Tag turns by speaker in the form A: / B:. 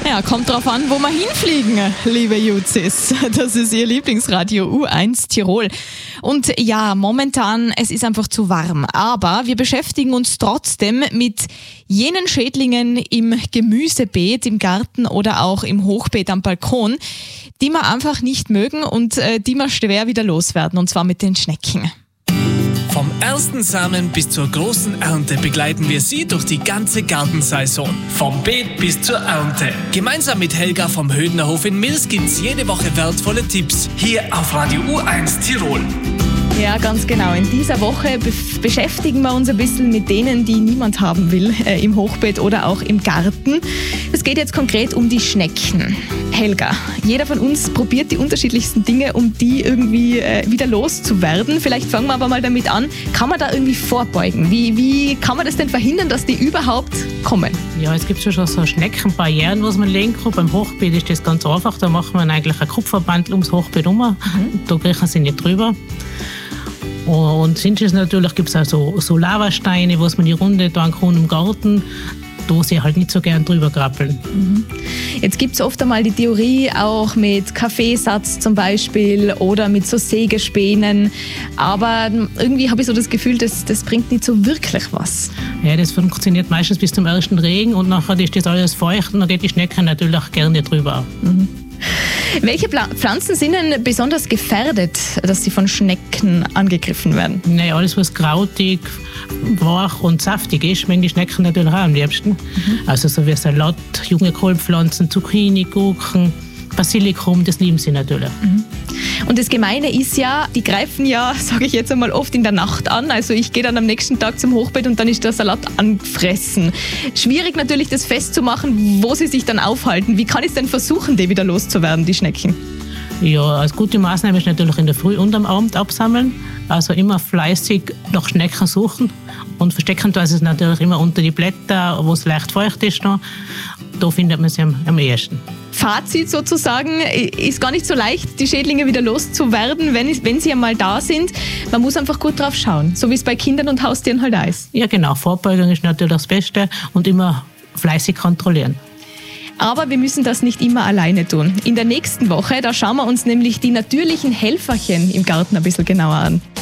A: Ja, kommt drauf an, wo wir hinfliegen, liebe Juzis. Das ist Ihr Lieblingsradio U1 Tirol. Und ja, momentan, es ist einfach zu warm. Aber wir beschäftigen uns trotzdem mit jenen Schädlingen im Gemüsebeet, im Garten oder auch im Hochbeet am Balkon, die wir einfach nicht mögen und die wir schwer wieder loswerden, und zwar mit den Schnecken.
B: Vom ersten Samen bis zur großen Ernte begleiten wir Sie durch die ganze Gartensaison. Vom Beet bis zur Ernte. Gemeinsam mit Helga vom Hödnerhof in Mils gibt's jede Woche wertvolle Tipps hier auf Radio U1 Tirol.
A: Ja, ganz genau. In dieser Woche beschäftigen wir uns ein bisschen mit denen, die niemand haben will, im Hochbeet oder auch im Garten. Es geht jetzt konkret um die Schnecken. Helga, jeder von uns probiert die unterschiedlichsten Dinge, um die irgendwie wieder loszuwerden. Vielleicht fangen wir aber mal damit an. Kann man da irgendwie vorbeugen? Wie kann man das denn verhindern, dass die überhaupt kommen?
C: Ja, es gibt schon so Schneckenbarrieren, was man legen kann. Beim Hochbeet ist das ganz einfach. Da macht man eigentlich ein Kupferband ums Hochbeet herum. Da kriechen sie nicht drüber. Und sonst gibt es auch so Lavasteine, was man die Runde tun kann im Garten, da sie halt nicht so gern drüber krabbeln.
A: Jetzt gibt es oft einmal die Theorie auch mit Kaffeesatz zum Beispiel oder mit so Sägespänen, aber irgendwie habe ich so das Gefühl, das bringt nicht so wirklich was.
C: Ja, das funktioniert meistens bis zum ersten Regen und nachher ist das alles feucht und dann geht die Schnecke natürlich auch gerne drüber.
A: Welche Pflanzen sind denn besonders gefährdet, dass sie von Schnecken angegriffen werden?
C: Naja, alles was krautig, weich und saftig ist, mögen die Schnecken natürlich auch am liebsten. Also so wie Salat, junge Kohlpflanzen, Zucchini, Gurken, Basilikum, das lieben sie natürlich.
A: Und das Gemeine ist ja, die greifen ja, sage ich jetzt einmal, oft in der Nacht an. Also ich gehe dann am nächsten Tag zum Hochbeet und dann ist der Salat angefressen. Schwierig natürlich, das festzumachen, wo sie sich dann aufhalten. Wie kann ich es denn versuchen, die wieder loszuwerden, die Schnecken?
C: Ja, als gute Maßnahme ist natürlich in der Früh und am Abend absammeln. Also immer fleißig nach Schnecken suchen. Und verstecken tun sie es natürlich immer unter die Blätter, wo es leicht feucht ist noch. Da findet man sie am ehesten.
A: Fazit sozusagen, ist gar nicht so leicht, die Schädlinge wieder loszuwerden, wenn sie einmal da sind. Man muss einfach gut drauf schauen, so wie es bei Kindern und Haustieren halt auch ist.
C: Ja genau, Vorbeugung ist natürlich das Beste und immer fleißig kontrollieren.
A: Aber wir müssen das nicht immer alleine tun. In der nächsten Woche, da schauen wir uns nämlich die natürlichen Helferchen im Garten ein bisschen genauer an.